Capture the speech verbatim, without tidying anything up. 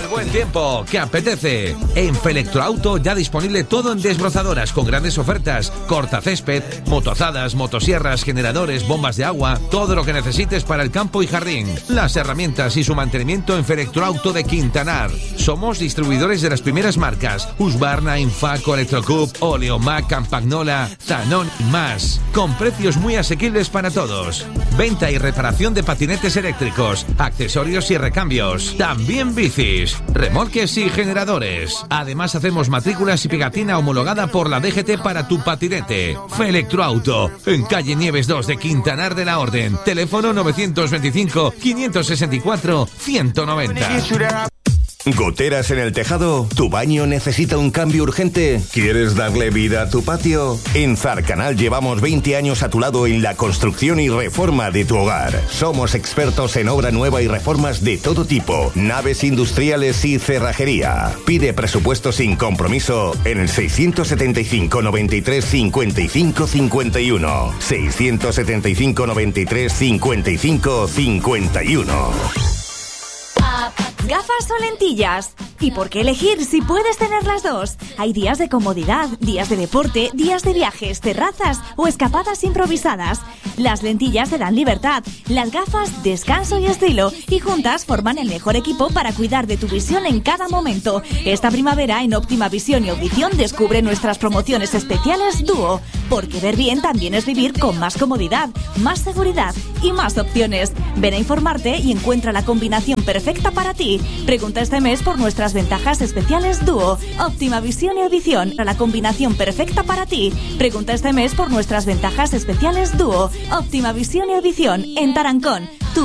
El buen tiempo que apetece. En Felectroauto ya disponible todo en desbrozadoras con grandes ofertas, cortacésped, motozadas, motosierras, generadores, bombas de agua, todo lo que necesites para el campo y jardín. Las herramientas y su mantenimiento en Felectroauto de Quintanar. Somos distribuidores de las primeras marcas Husqvarna, Infaco, Electrocup, Oleomac, Campagnola, Zanón y más, con precios muy asequibles para todos. Venta y reparación de patinetes eléctricos, accesorios y recambios. También bicis, remolques y generadores. Además hacemos matrículas y pegatina homologada por la D G T para tu patinete. Felectroauto, en calle Nieves dos de Quintanar de la Orden. Teléfono novecientos veinticinco, quinientos sesenta y cuatro, ciento noventa. ¿Goteras en el tejado? ¿Tu baño necesita un cambio urgente? ¿Quieres darle vida a tu patio? En Zarcanal llevamos veinte años a tu lado en la construcción y reforma de tu hogar. Somos expertos en obra nueva y reformas de todo tipo, naves industriales y cerrajería. Pide presupuesto sin compromiso en el seiscientos setenta y cinco, noventa y tres, cincuenta y cinco, cincuenta y uno. seiscientos setenta y cinco, noventa y tres, cincuenta y cinco, cincuenta y uno. ¿Gafas o lentillas? ¿Y por qué elegir si puedes tener las dos? Hay días de comodidad, días de deporte, días de viajes, terrazas o escapadas improvisadas. Las lentillas te dan libertad, las gafas descanso y estilo, y juntas forman el mejor equipo para cuidar de tu visión en cada momento. Esta primavera en Óptima Visión y Audición descubre nuestras promociones especiales Dúo, porque ver bien también es vivir con más comodidad, más seguridad y más opciones. Ven a informarte y encuentra la combinación perfecta para ti. Pregunta este mes por nuestras ventajas especiales Dúo. Óptima Visión y Audición, la combinación perfecta para ti. Pregunta este mes por nuestras ventajas especiales Dúo. Óptima Visión y Audición, en Tarancón.